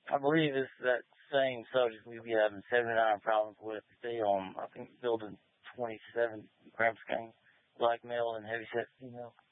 I believe it's that same subject we be having 79 problems with. They I think, building 27 Gramps Gang, black male and heavy set female.